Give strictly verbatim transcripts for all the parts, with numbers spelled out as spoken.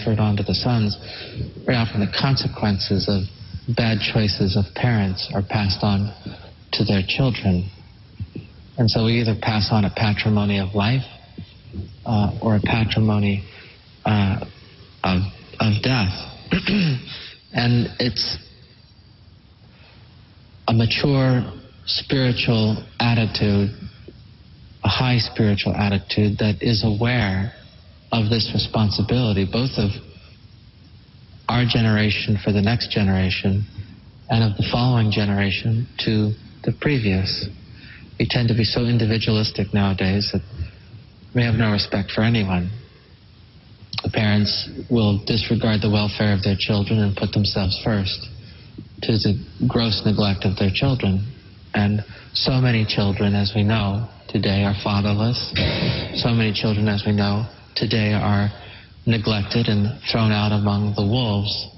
transferred onto the sons, very often the consequences of bad choices of parents are passed on to their children. And so we either pass on a patrimony of life uh, or a patrimony uh, of, of death. And it's a mature spiritual attitude, a high spiritual attitude that is aware of this responsibility, both of our generation for the next generation and of the following generation to the previous. We tend to be so individualistic nowadays that we have no respect for anyone. The parents will disregard the welfare of their children and put themselves first, to the gross neglect of their children. And so many children, as we know, today are fatherless. So many children, as we know, today are neglected and thrown out among the wolves.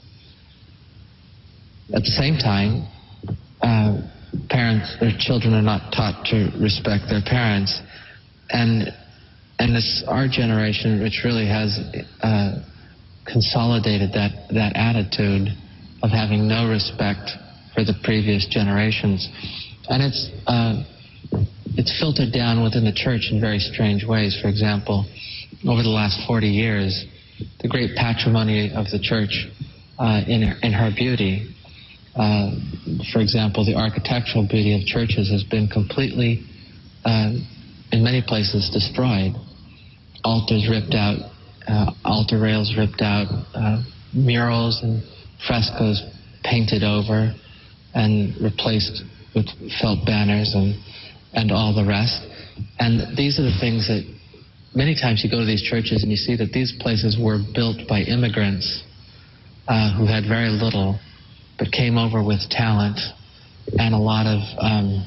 At the same time, uh, parents or children are not taught to respect their parents. And and it's our generation which really has uh, consolidated that, that attitude of having no respect for the previous generations. And it's uh, it's filtered down within the church in very strange ways. For example, over the last forty years, the great patrimony of the church uh, in, her, in her beauty, uh, for example, the architectural beauty of churches has been completely, uh, in many places, destroyed. Altars ripped out, uh, altar rails ripped out, uh, murals and frescoes painted over and replaced with felt banners and, and all the rest. And these are the things that many times you go to these churches and you see that these places were built by immigrants uh, who had very little but came over with talent and a lot of um,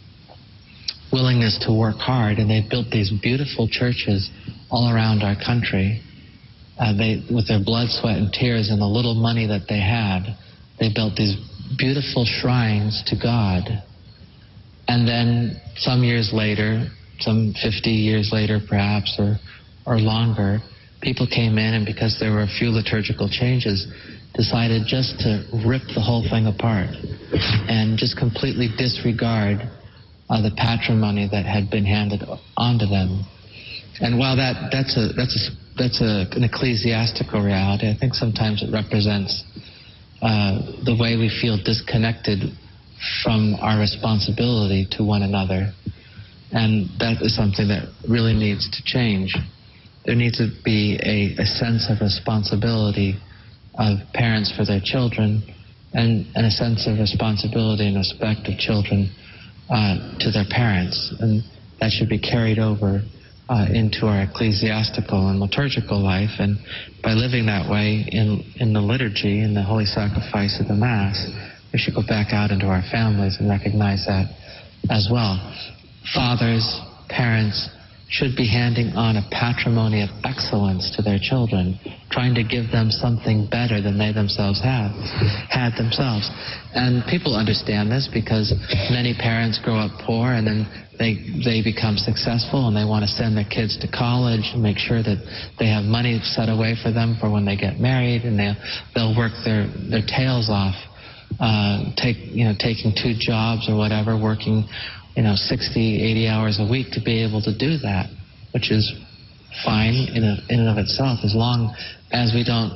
willingness to work hard, and they built these beautiful churches all around our country. Uh, they, with their blood, sweat, and tears and the little money that they had, they built these beautiful shrines to God. And then some years later, some fifty years later perhaps, or, or longer, people came in, and because there were a few liturgical changes, decided just to rip the whole thing apart and just completely disregard uh, the patrimony that had been handed onto them. And while that, that's a that's a that's a, an ecclesiastical reality, I think sometimes it represents uh, the way we feel disconnected from our responsibility to one another. And that is something that really needs to change. There needs to be a, a sense of responsibility of parents for their children, and, and a sense of responsibility and respect of children uh, to their parents. And that should be carried over uh, into our ecclesiastical and liturgical life. And by living that way in, in the liturgy, in the holy sacrifice of the Mass, we should go back out into our families and recognize that as well. Fathers, parents, should be handing on a patrimony of excellence to their children, trying to give them something better than they themselves have, had themselves. And people understand this because many parents grow up poor and then they they become successful and they want to send their kids to college and make sure that they have money set away for them for when they get married, and they'll, they'll work their, their tails off, uh, take you know taking two jobs or whatever, working you know, sixty, eighty hours a week to be able to do that, which is fine in, a, in and of itself, as long as we don't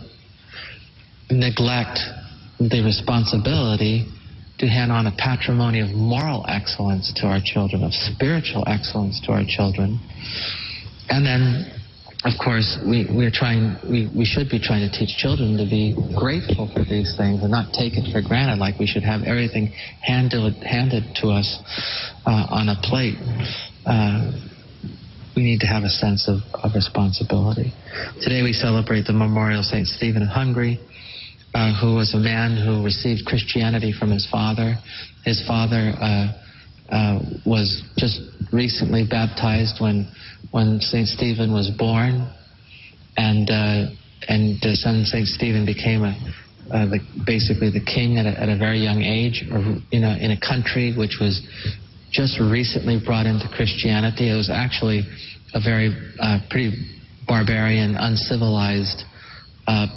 neglect the responsibility to hand on a patrimony of moral excellence to our children, of spiritual excellence to our children. And then, of course, we, we're trying, we, we should be trying to teach children to be grateful for these things and not take it for granted, like we should have everything handed, handed to us uh, on a plate. Uh, we need to have a sense of, of responsibility. Today we celebrate the memorial of Saint Stephen of Hungary, uh, who was a man who received Christianity from his father. His father uh, uh, was just recently baptized when when Saint Stephen was born, and uh, and the son Saint Stephen became a, uh, the, basically the king at a, at a very young age, or in a in a country which was just recently brought into Christianity. It was actually a very uh, pretty barbarian, uncivilized uh,